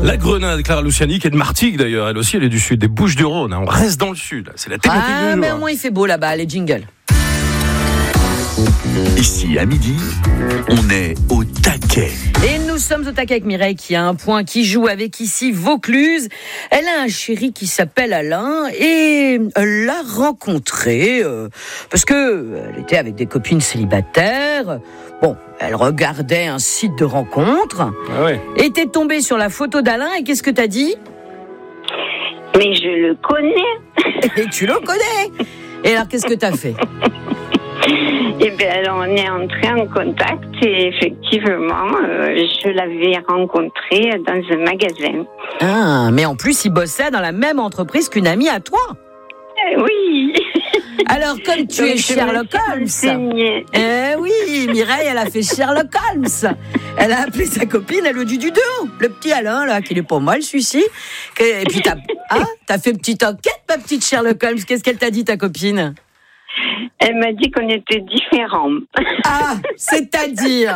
La Grenade, Clara Luciani, qui est de Martigues d'ailleurs. Elle aussi, elle est du sud, des Bouches-du-Rhône. On reste dans le sud. C'est la thématique du jour. Mais au moins il fait beau là-bas, les jingles. Ici, à midi, on est au taquet. Et nous sommes au taquet avec Mireille qui a un point, qui joue avec ici Vaucluse. Elle a un chéri qui s'appelle Alain et elle l'a rencontré parce que elle était avec des copines célibataires. Bon, elle regardait un site de rencontre. Ah ouais. Et t'es tombée sur la photo d'Alain et qu'est-ce que t'as dit ? Mais je le connais. Et tu le connais. Et alors qu'est-ce que t'as fait ? Et bien, alors, on est entré en contact et effectivement, je l'avais rencontré dans un magasin. Ah, mais en plus, il bossait dans la même entreprise qu'une amie à toi. Oui. Alors, comme tu es Sherlock Holmes. Oui, Mireille, elle a fait Sherlock Holmes. Elle a appelé sa copine, elle lui dit du dos. Le petit Alain, là, qui est pas mal, celui-ci. Et puis, t'as fait petite enquête, ma petite Sherlock Holmes. Qu'est-ce qu'elle t'a dit, ta copine ? Elle m'a dit qu'on était différents. Ah, c'est-à-dire ?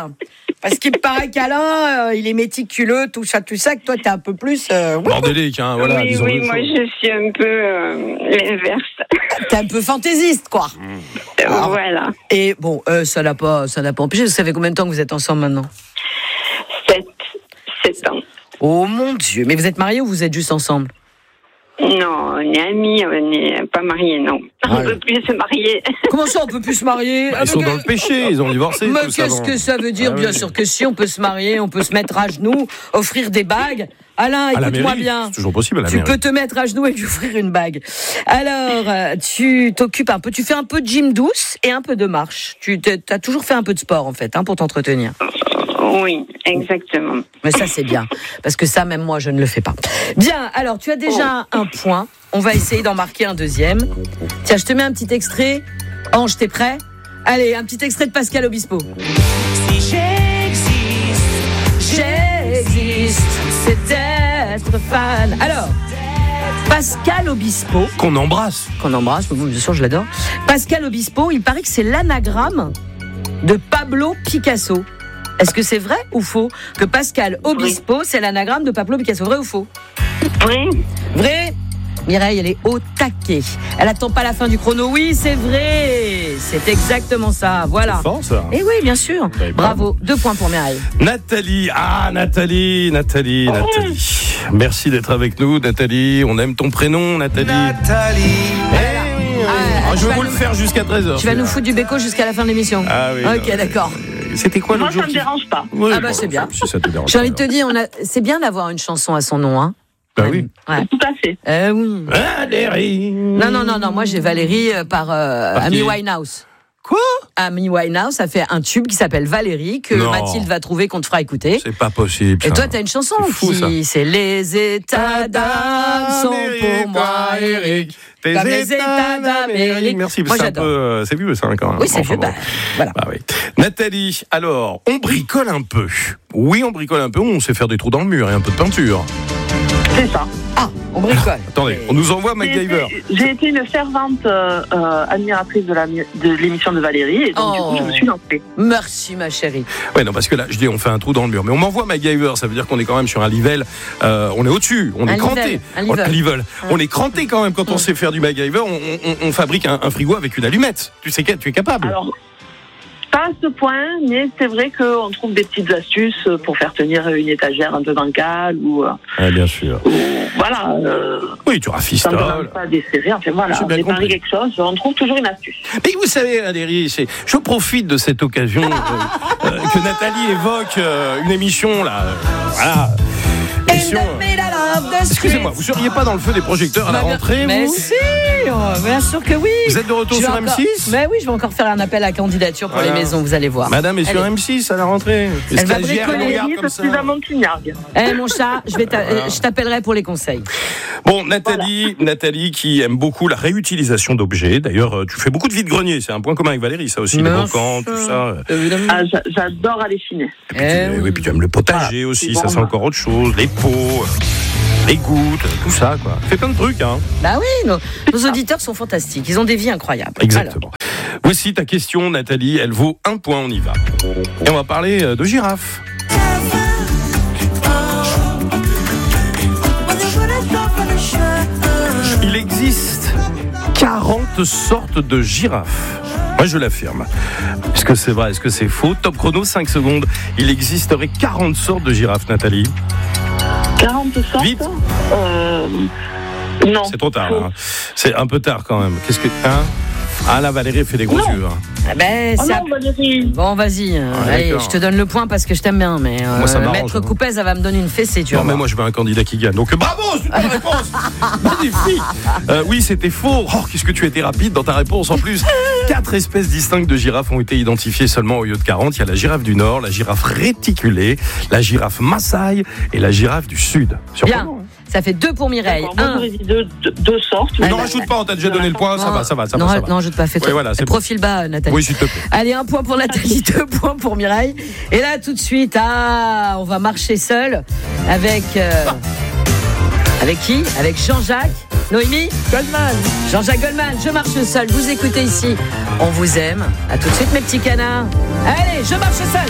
Parce qu'il me paraît qu'Alain, il est méticuleux, tout ça, que toi, t'es un peu plus... Bordélique, hein, voilà. Oui, moi, je suis un peu l'inverse. T'es un peu fantaisiste, quoi. Alors, voilà. Et bon, ça n'a pas empêché. Vous savez combien de temps que vous êtes ensemble maintenant ? 7 ans. Oh mon Dieu, mais vous êtes mariés ou vous êtes juste ensemble ? Non, on est amis, on n'est pas mariés, non. On ne peut plus se marier. Comment ça, on peut plus se marier ? Ils sont dans le péché, ils ont divorcé. Mais qu'est-ce que ça veut dire ? Bien sûr que si, on peut se marier, on peut se mettre à genoux, offrir des bagues. Alain, écoute-moi bien. C'est toujours possible à la Tu mairie. peux te mettre à genoux et lui offrir une bague. Alors, tu t'occupes un peu, tu fais un peu de gym douce et un peu de marche. Tu as toujours fait un peu de sport, en fait, pour t'entretenir. Oui, exactement. Mais ça, c'est bien. Parce que ça, même moi, je ne le fais pas. Bien, alors, tu as déjà un point. On va essayer d'en marquer un deuxième. Tiens, je te mets un petit extrait. Ange, t'es prêt ? Allez, un petit extrait de Pascal Obispo. Si j'existe, c'est d'être fan. Alors, Pascal Obispo. Qu'on embrasse, Bien sûr, je l'adore. Pascal Obispo, il paraît que c'est l'anagramme de Pablo Picasso. Est-ce que c'est vrai ou faux que Pascal Obispo, c'est l'anagramme de Pablo Picasso ? Vrai ou faux ? Vrai ? Mireille, elle est au taquet. Elle attend pas la fin du chrono. Oui, c'est vrai. C'est exactement ça. Voilà. c'est fort ça. Et oui, bien sûr. Bravo. 2 points pour Mireille. Nathalie. Merci d'être avec nous, Nathalie. On aime ton prénom, Nathalie. Je vais vous le faire jusqu'à 13h. Tu vas nous foutre du béco jusqu'à la fin de l'émission. Ah oui. Ok, d'accord. C'était quoi l'autre jour ? Moi, ça me dérange pas. Oui, C'est bien. Si ça te dérange J'ai envie de pas, te dire, c'est bien d'avoir une chanson à son nom, hein. Bah oui. Ouais. Tout à fait. Oui. Valérie. Non, moi j'ai Valérie par Amy Winehouse. Quoi ? Amy Winehouse a fait un tube qui s'appelle Valérie, que Non. Mathilde va trouver, qu'on te fera écouter. C'est pas possible. Et ça. toi, t'as une chanson C'est fou, ça. c'est Les états d'âme sont pour moi, Eric. Comme les états d'Amérique. Merci, Moi, c'est un j'adore. peu, c'est vieux ça quand même. Oui, c'est vieux, bon. voilà. Bah oui. Nathalie, alors, on bricole un peu. Oui, on bricole un peu, on sait faire des trous dans le mur et un peu de peinture. C'est ça. Ah, on bricole. Attendez, on nous envoie MacGyver. J'ai été une fervente admiratrice de l'émission de Valérie et donc du coup je me suis lancée. Merci, ma chérie. Ouais, non, parce que là, je dis, on fait un trou dans le mur. Mais on m'envoie MacGyver, ça veut dire qu'on est quand même sur un level. On est au-dessus, on est cranté. Un level. On est cranté quand même quand on sait faire du MacGyver. On fabrique un frigo avec une allumette. Tu sais que tu es capable. Alors, pas à ce point, mais c'est vrai qu'on trouve des petites astuces pour faire tenir une étagère un peu bancale ou bien sûr. voilà. Oui, tu Ça ne rafistoles. demande pas desserrer. Enfin voilà, J'ai bien on compris. prépare quelque chose, on trouve toujours une astuce. Mais vous savez, Valérie, je profite de cette occasion que Nathalie évoque une émission là. Voilà. Émission, excusez-moi, vous seriez pas dans le feu des projecteurs à la rentrée, Mais vous si, bien sûr que oui. Vous êtes de retour Je vais sur encore- M6 Mais oui, je vais encore faire un appel à candidature pour Voilà. les maisons, vous allez voir. Madame est sur Elle M6 à la rentrée. Les Elle va stagiaires bricoler. nous regardent Je comme ça. suis à Montignargues. Mon chat, je t'appellerai pour les conseils. Bon, Nathalie qui aime beaucoup la réutilisation d'objets. D'ailleurs, tu fais beaucoup de vide-grenier. C'est un point commun avec Valérie, ça aussi, les brocants, tout ça. Évidemment. Ah, j'adore aller chiner. Oui, puis tu aimes le potager aussi, ça c'est encore autre chose. Les pots, les gouttes, tout ça, quoi. Fais plein de trucs, hein. Bah oui, nos auditeurs sont fantastiques. Ils ont des vies incroyables. Exactement. Voici ta question, Nathalie. Elle vaut 1 point, on y va. Et on va parler de girafes. 40 sortes de girafes. Moi, je l'affirme. Est-ce que c'est vrai? Est-ce que c'est faux? Top chrono, 5 secondes. Il existerait 40 sortes de girafes, Nathalie. 40 sortes? Vite. Non. C'est trop tard, là. C'est un peu tard, quand même. Qu'est-ce que... Ah, là, Valérie fait des gros yeux. Ah ben, Oh non, Valérie. Bon, vas-y. Allez, d'accord. je te donne le point parce que je t'aime bien. Mais Moi, ça m'arrange, Maître hein. Coupez, elle va me donner une fessée, tu vois. Non, mais moi, je veux un candidat qui gagne. Donc, bravo, c'est une bonne réponse. Magnifique. Oui, c'était faux. Oh, qu'est-ce que tu as été rapide dans ta réponse. En plus, 4 espèces distinctes de girafes ont été identifiées seulement au lieu de 40. Il y a la girafe du Nord, la girafe réticulée, la girafe Maasai et la girafe du Sud. Bien. Ça fait 2 pour Mireille. Moi, j'aurais dit deux sortes. Non, rajoute pas, on t'a déjà donné le point. Ça va. Non, rajoute pas. Fais-toi. Ouais, voilà, c'est profil bas, Nathalie. Oui, s'il te plaît. Allez, 1 point pour Nathalie, 2 points pour Mireille. Et là, tout de suite, on va marcher seul avec... avec qui? Avec Jean-Jacques Noémie Goldman. Jean-Jacques Goldman, je marche seul. Vous écoutez ici. On vous aime. À tout de suite, mes petits canards. Allez, je marche seul.